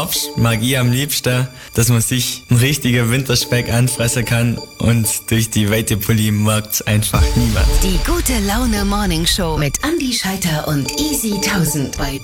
Mag ich am liebsten, dass man sich einen richtigen Winterspeck anfressen kann und durch die weite Pulli merkt's einfach niemand. Die gute Laune Morning Show mit Andi Scheiter und Easy 1000 bei